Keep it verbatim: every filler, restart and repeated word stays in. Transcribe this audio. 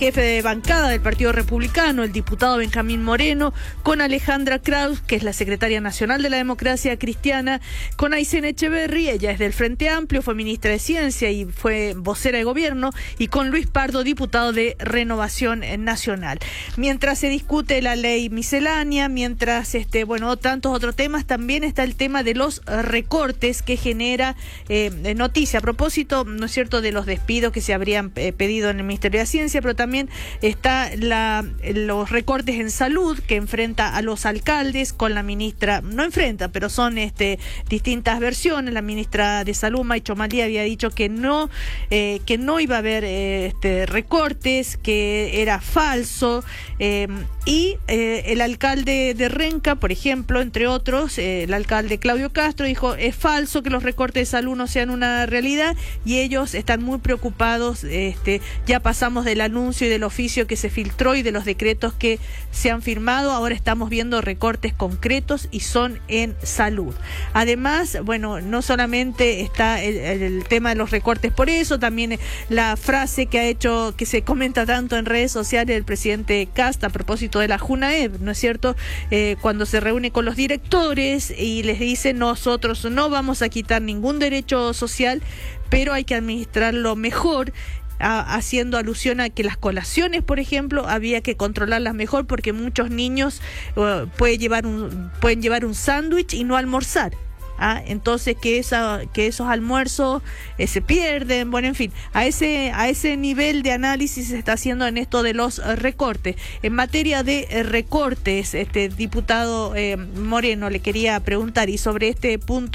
Jefe de bancada del Partido Republicano, el diputado Benjamín Moreno, con Alejandra Kraus, que es la secretaria nacional de la Democracia Cristiana, con Aysén Echeverry, ella es del Frente Amplio, fue ministra de Ciencia y fue vocera de gobierno, y con Luis Pardo, diputado de Renovación Nacional. Mientras se discute la ley miscelánea, mientras, este, bueno, tantos otros temas, también está el tema de los recortes que genera eh, noticia a propósito, ¿no es cierto?, de los despidos que se habrían eh, pedido en el Ministerio de Ciencia, pero también También está la, los recortes en salud que enfrenta a los alcaldes con la ministra, no enfrenta, pero son este, distintas versiones. La ministra de Salud, May Chomalí, había dicho que no, eh, que no iba a haber eh, este, recortes, que era falso, eh, y eh, el alcalde de Renca, por ejemplo, entre otros, eh, el alcalde Claudio Castro dijo, es falso que los recortes de salud no sean una realidad, y ellos están muy preocupados. Este, ya pasamos del anuncio y del oficio que se filtró y de los decretos que se han firmado, ahora estamos viendo recortes concretos y son en salud. Además, bueno, no solamente está el, el tema de los recortes por eso, también la frase que ha hecho, que se comenta tanto en redes sociales, del presidente Kast a propósito de la JUNAEB, ¿no es cierto?, eh, cuando se reúne con los directores y les dice, nosotros no vamos a quitar ningún derecho social, pero hay que administrarlo mejor, A, haciendo alusión a que las colaciones, por ejemplo, había que controlarlas mejor porque muchos niños uh, puede llevar un, pueden llevar un sándwich y no almorzar. ¿Ah? Entonces que esa, que esos almuerzos eh, se pierden, bueno, en fin, a ese, a ese nivel de análisis se está haciendo en esto de los eh, recortes. En materia de eh, recortes, este diputado eh, Moreno le quería preguntar, y sobre este punto